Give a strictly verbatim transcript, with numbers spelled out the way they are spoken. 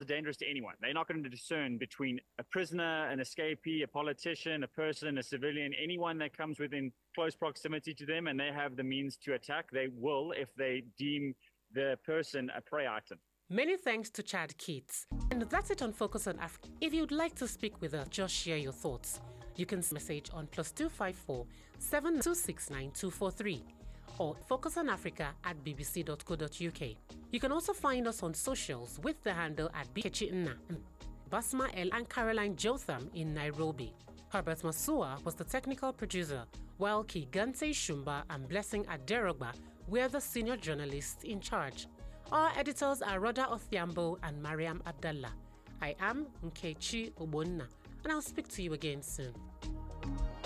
dangerous to anyone. They're not going to discern between a prisoner, an escapee, a politician, a person, a civilian, anyone that comes within close proximity to them and they have the means to attack, they will if they deem the person a prey item. Many thanks to Chad Keats. And that's it on Focus on Africa. If you'd like to speak with us, just share your thoughts. You can message on plus two five four, seven two six nine, two four three or focus on africa at b b c dot co dot u k. You can also find us on socials with the handle at Bkechitna, Basma El and Caroline Jotham in Nairobi. Herbert Masua was the technical producer, while Kigante Shumba and Blessing Aderogba were the senior journalists in charge. Our editors are Rhoda Othiambo and Mariam Abdallah. I am Nkechi Obonna, and I'll speak to you again soon.